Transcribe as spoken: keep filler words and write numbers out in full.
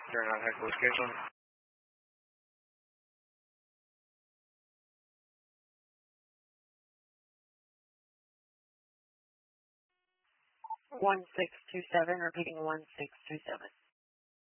Turn on head location. one six two seven, repeating one six two seven.